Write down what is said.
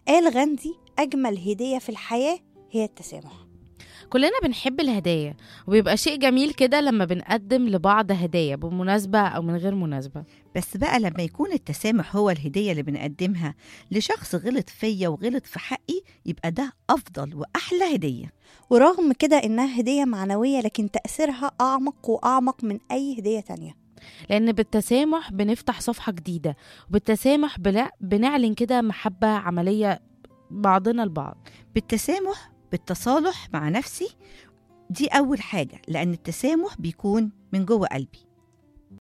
قال غاندي: أجمل هدية في الحياة هي التسامح. كلنا بنحب الهدايا، وبيبقى شيء جميل كده لما بنقدم لبعض هدايا بمناسبة أو من غير مناسبة. بس بقى لما يكون التسامح هو الهدية اللي بنقدمها لشخص غلط فيا وغلط في حقي، يبقى ده أفضل وأحلى هدية. ورغم كده إنها هدية معنوية، لكن تأثيرها أعمق وأعمق من أي هدية تانية. لأن بالتسامح بنفتح صفحة جديدة، وبالتسامح بنعلن كده محبة عملية بعضنا البعض. بالتسامح، بالتصالح مع نفسي، دي أول حاجة، لأن التسامح بيكون من جوه قلبي.